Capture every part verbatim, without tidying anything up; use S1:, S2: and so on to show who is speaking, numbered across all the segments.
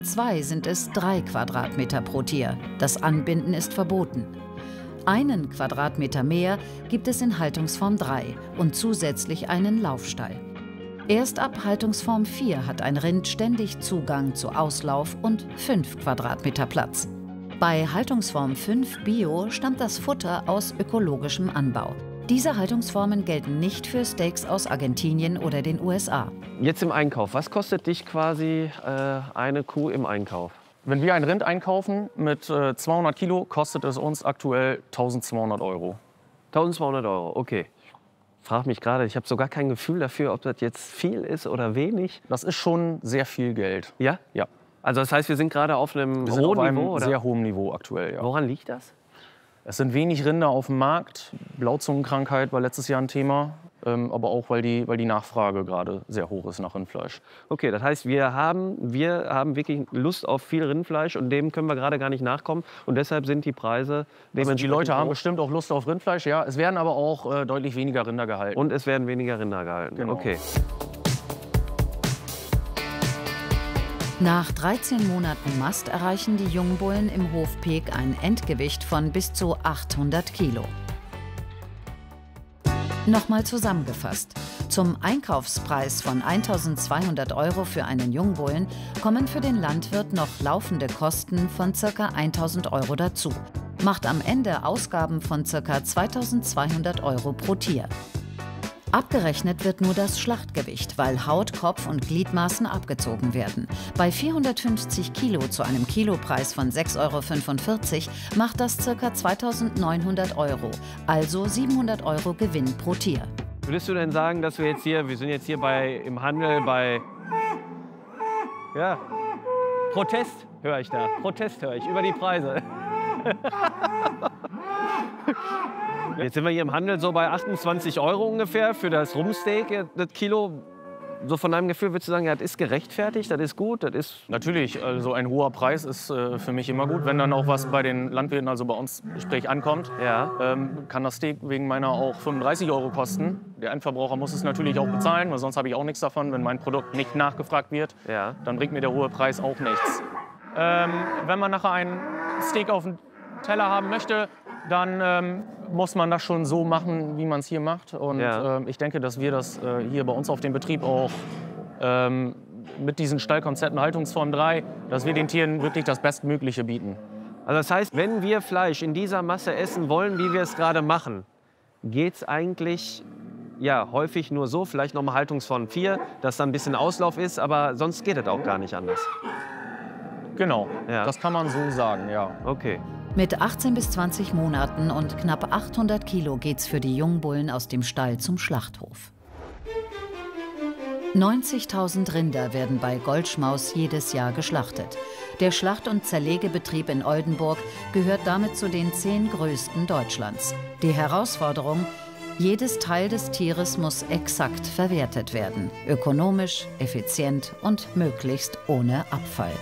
S1: Zwei sind es drei Quadratmeter pro Tier. Das Anbinden ist verboten. Einen Quadratmeter mehr gibt es in Haltungsform drei und zusätzlich einen Laufstall. Erst ab Haltungsform vier hat ein Rind ständig Zugang zu Auslauf und fünf Quadratmeter Platz. Bei Haltungsform fünf Bio stammt das Futter aus ökologischem Anbau. Diese Haltungsformen gelten nicht für Steaks aus Argentinien oder den U S A.
S2: Jetzt im Einkauf, was kostet dich quasi äh, eine Kuh im Einkauf?
S3: Wenn wir ein Rind einkaufen mit äh, zweihundert Kilo, kostet es uns aktuell tausendzweihundert Euro.
S2: tausendzweihundert Euro, okay. Ich frage mich gerade, ich habe so gar kein Gefühl dafür, ob das jetzt viel ist oder wenig.
S3: Das ist schon sehr viel Geld.
S2: Ja?
S3: Ja.
S2: Also das heißt, wir sind gerade auf einem
S3: Wir sind
S2: hohen
S3: auf einem
S2: Niveau, oder?
S3: sehr hohen Niveau aktuell, ja.
S2: Woran liegt das?
S3: Es sind wenig Rinder auf dem Markt. Blauzungenkrankheit war letztes Jahr ein Thema. Ähm, aber auch, weil die, weil die Nachfrage gerade sehr hoch ist nach Rindfleisch.
S2: Okay, das heißt, wir haben, wir haben wirklich Lust auf viel Rindfleisch und dem können wir gerade gar nicht nachkommen. Und deshalb sind die Preise
S3: Also die Leute haben
S2: hoch.
S3: bestimmt auch Lust auf Rindfleisch, ja. Es werden aber auch äh, deutlich weniger Rinder gehalten.
S2: Und es werden weniger Rinder gehalten.
S3: Genau.
S2: Okay.
S1: Nach dreizehn Monaten Mast erreichen die Jungbullen im Hofpek ein Endgewicht von bis zu achthundert Kilo. Nochmal zusammengefasst. Zum Einkaufspreis von eintausendzweihundert Euro für einen Jungbullen kommen für den Landwirt noch laufende Kosten von ca. eintausend Euro dazu. Macht am Ende Ausgaben von ca. zweitausendzweihundert Euro pro Tier. Abgerechnet wird nur das Schlachtgewicht, weil Haut, Kopf und Gliedmaßen abgezogen werden. Bei vierhundertfünfzig Kilo zu einem Kilopreis von sechs Euro fünfundvierzig macht das ca. zweitausendneunhundert Euro, also siebenhundert Euro Gewinn pro Tier.
S2: Würdest du denn sagen, dass wir jetzt hier, wir sind jetzt hier bei, im Handel bei, ja, Protest höre ich da, Protest höre ich über die Preise. Jetzt sind wir hier im Handel so bei achtundzwanzig Euro ungefähr für das Rumpsteak, das Kilo. So von deinem Gefühl würdest du sagen, ja, das ist gerechtfertigt, das ist gut, das ist...
S3: Natürlich, also ein hoher Preis ist äh, für mich immer gut. Wenn dann auch was bei den Landwirten, also bei uns, sprich ankommt,
S2: Ja.
S3: ähm, kann das Steak wegen meiner auch fünfunddreißig Euro kosten. Der Endverbraucher muss es natürlich auch bezahlen, weil sonst habe ich auch nichts davon. Wenn mein Produkt nicht nachgefragt wird,
S2: Ja.
S3: dann bringt mir der hohe Preis auch nichts. Ähm, wenn man nachher ein Steak auf dem Teller haben möchte, dann ähm, muss man das schon so machen, wie man es hier macht. Und
S2: Ja.
S3: ähm, ich denke, dass wir das äh, hier bei uns auf dem Betrieb auch ähm, mit diesen Stallkonzepten Haltungsform drei, dass wir den Tieren wirklich das Bestmögliche bieten.
S2: Also das heißt, wenn wir Fleisch in dieser Masse essen wollen, wie wir es gerade machen, geht es eigentlich ja, häufig nur so, vielleicht noch mal Haltungsform vier, dass da ein bisschen Auslauf ist, aber sonst geht es auch gar nicht anders.
S3: Genau,
S2: Ja.
S3: das kann man so sagen, ja.
S2: Okay.
S1: Mit achtzehn bis zwanzig Monaten und knapp achthundert Kilo geht's für die Jungbullen aus dem Stall zum Schlachthof. neunzigtausend Rinder werden bei Goldschmaus jedes Jahr geschlachtet. Der Schlacht- und Zerlegebetrieb in Oldenburg gehört damit zu den zehn größten Deutschlands. Die Herausforderung: jedes Teil des Tieres muss exakt verwertet werden. Ökonomisch, effizient und möglichst ohne Abfall.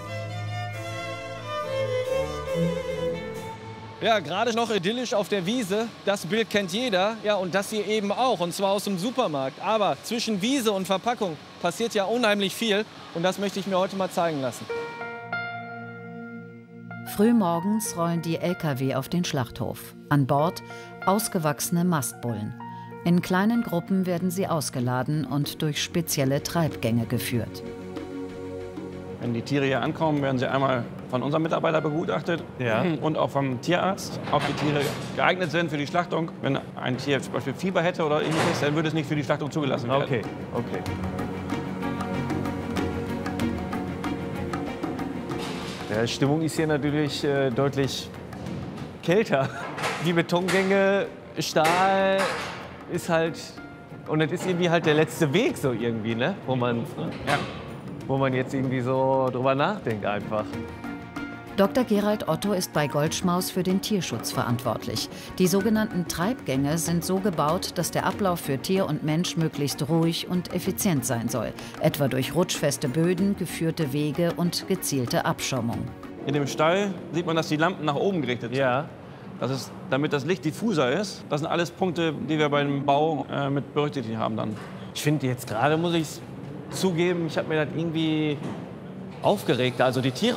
S4: Ja, gerade noch idyllisch auf der Wiese. Das Bild kennt jeder. Ja, und das hier eben auch, und zwar aus dem Supermarkt. Aber zwischen Wiese und Verpackung passiert ja unheimlich viel. Und das möchte ich mir heute mal zeigen lassen.
S1: Frühmorgens rollen die L K W auf den Schlachthof. An Bord ausgewachsene Mastbullen. In kleinen Gruppen werden sie ausgeladen und durch spezielle Treibgänge geführt.
S5: Wenn die Tiere hier ankommen, werden sie einmal von unserem Mitarbeiter begutachtet
S2: Ja.
S5: und auch vom Tierarzt, ob die Tiere geeignet sind für die Schlachtung. Wenn ein Tier zum Beispiel Fieber hätte oder ähnliches, dann würde es nicht für die Schlachtung zugelassen werden.
S2: Okay, okay. Ja, die Stimmung ist hier natürlich äh, deutlich kälter. Die Betongänge, Stahl ist halt... Und das ist irgendwie halt der letzte Weg so irgendwie, ne? Wo man,
S5: Ja.
S2: wo man jetzt irgendwie so drüber nachdenkt einfach.
S1: Doktor Gerald Otto ist bei Goldschmaus für den Tierschutz verantwortlich. Die sogenannten Treibgänge sind so gebaut, dass der Ablauf für Tier und Mensch möglichst ruhig und effizient sein soll. Etwa durch rutschfeste Böden, geführte Wege und gezielte Abschirmung.
S5: In dem Stall sieht man, dass die Lampen nach oben gerichtet sind.
S2: Ja.
S5: Das ist, damit das Licht diffuser ist. Das sind alles Punkte, die wir beim Bau äh, mit berücksichtigt haben dann.
S2: Ich finde jetzt gerade, muss ich zugeben, ich habe mir das irgendwie aufgeregt. Also die Tiere